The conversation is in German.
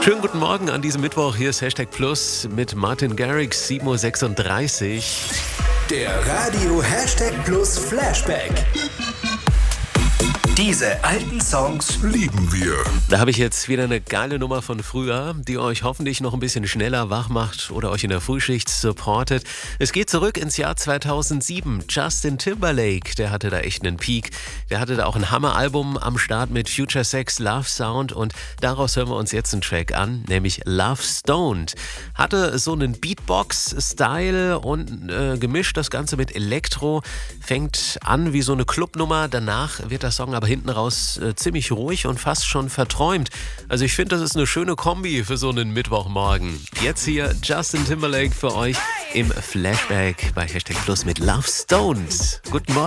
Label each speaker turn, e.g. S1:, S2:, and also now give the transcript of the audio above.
S1: Schönen guten Morgen an diesem Mittwoch. Hier ist Hashtag Plus mit Martin Garrix, 7:36 Uhr.
S2: Der Radio Hashtag Plus Flashback. Diese alten Songs lieben wir.
S1: Da habe ich jetzt wieder eine geile Nummer von früher, die euch hoffentlich noch ein bisschen schneller wach macht oder euch in der Frühschicht supportet. Es geht zurück ins Jahr 2007. Justin Timberlake, der hatte da echt einen Peak. Der hatte da auch ein Hammeralbum am Start mit Future Sex, Love Sound und daraus hören wir uns jetzt einen Track an, nämlich Love Stoned. Hatte so einen Beatbox-Style und gemischt das Ganze mit Elektro. Fängt an wie so eine Clubnummer, danach wird der Song aber hinten raus ziemlich ruhig und fast schon verträumt. Also ich finde, das ist eine schöne Kombi für so einen Mittwochmorgen. Jetzt hier Justin Timberlake für euch im Flashback bei Hashtag Plus mit Love Stoned. Guten Morgen.